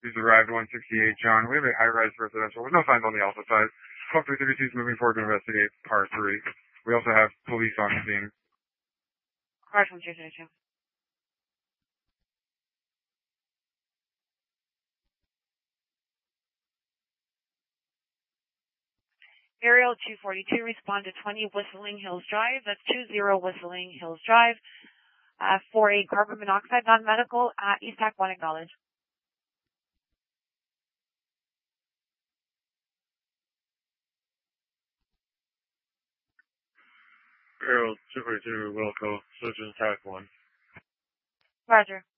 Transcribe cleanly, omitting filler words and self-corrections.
He's arrived 168, John. We have a high-rise residential with no signs on the alpha side. Club 332 is moving forward to investigate par 3. We also have police on scene. Car 232. Aerial 242, respond to 20 Whistling Hills Drive. That's 20 Whistling Hills Drive for a carbon monoxide non-medical at East Tac 1 acknowledge. Aerial 242, Wilco, Surgeon Tac 1. Roger.